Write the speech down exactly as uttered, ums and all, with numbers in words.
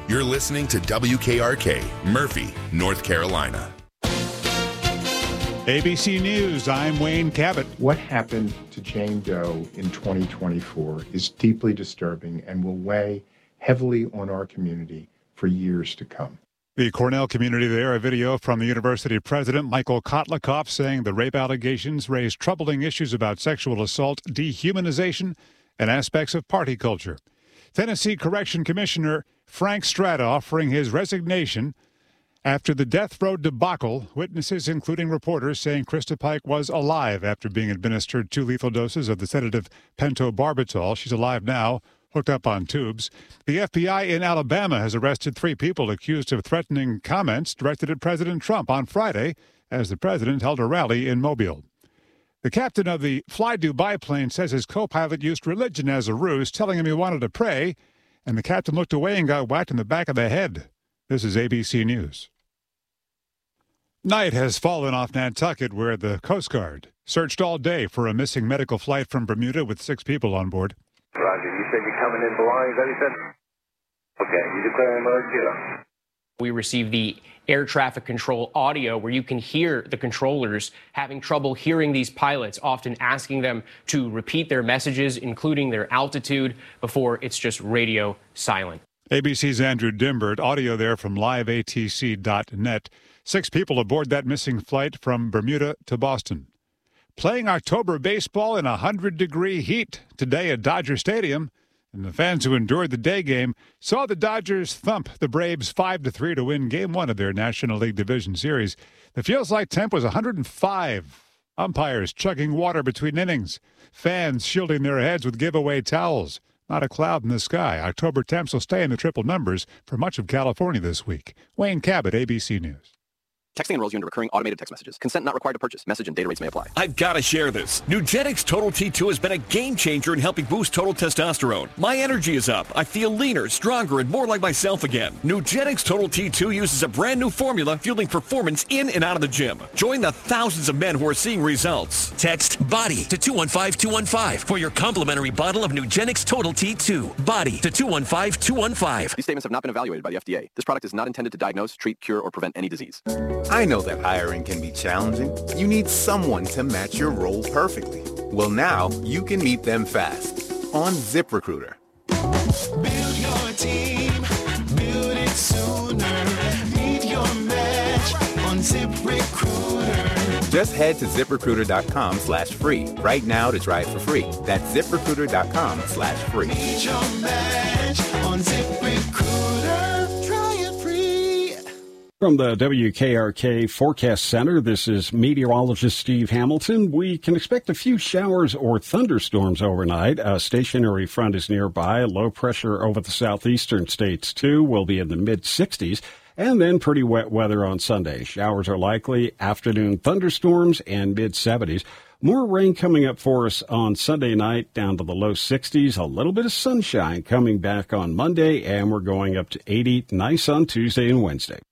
You're listening to W K R K, Murphy, North Carolina. A B C News, I'm Wayne Cabot. What happened to Jane Doe in twenty twenty-four is deeply disturbing and will weigh heavily on our community for years to come. The Cornell community there, a video from the university president, Michael Kotlikoff, saying the rape allegations raise troubling issues about sexual assault, dehumanization, and aspects of party culture. Tennessee Correction Commissioner Frank Strata offering his resignation after the death row debacle, witnesses, including reporters, saying Krista Pike was alive after being administered two lethal doses of the sedative pentobarbital. She's alive now, hooked up on tubes. The F B I in Alabama has arrested three people accused of threatening comments directed at President Trump on Friday as the president held a rally in Mobile. The captain of the Fly-Do biplane says his co-pilot used religion as a ruse, telling him he wanted to pray, and the captain looked away and got whacked in the back of the head. This is A B C News. Night has fallen off Nantucket, where the Coast Guard searched all day for a missing medical flight from Bermuda with six people on board. Roger, you said you're coming in belongings, that he said? Okay, you declare an emergency. We received the air traffic control audio where you can hear the controllers having trouble hearing these pilots, often asking them to repeat their messages, including their altitude, before it's just radio silent. A B C's Andrew Dimbert, audio there from live A T C dot net. Six people aboard that missing flight from Bermuda to Boston. Playing October baseball in one hundred degree heat today at Dodger Stadium, and the fans who endured the day game saw the Dodgers thump the Braves five to three to win Game one of their National League Division Series. The feels-like temp was one hundred five. Umpires chugging water between innings. Fans shielding their heads with giveaway towels. Not a cloud in the sky. October temps will stay in the triple numbers for much of California this week. Wayne Cabot, A B C News. Texting enrolls you into recurring automated text messages. Consent not required to purchase. Message and data rates may apply. I've got to share this. Nugenix Total T two has been a game changer in helping boost total testosterone. My energy is up. I feel leaner, stronger, and more like myself again. Nugenix Total T two uses a brand new formula fueling performance in and out of the gym. Join the thousands of men who are seeing results. Text BODY to two one five two one five for your complimentary bottle of Nugenix Total T two. BODY to two one five two one five. These statements have not been evaluated by the F D A. This product is not intended to diagnose, treat, cure, or prevent any disease. I know that hiring can be challenging. You need someone to match your role perfectly. Well, now you can meet them fast on ZipRecruiter. Build your team, build it sooner. Meet your match on ZipRecruiter. Just head to ZipRecruiter.com slash free right now to try it for free. That's ZipRecruiter.com slash free. Meet your match on ZipRecruiter. Try it free. From the W K R K Forecast Center, this is meteorologist Steve Hamilton. We can expect a few showers or thunderstorms overnight. A stationary front is nearby. Low pressure over the southeastern states, too, will be in the mid sixties. And then pretty wet weather on Sunday. Showers are likely, afternoon thunderstorms, and mid seventies. More rain coming up for us on Sunday night, down to the low sixties. A little bit of sunshine coming back on Monday, and we're going up to eighty. Nice on Tuesday and Wednesday.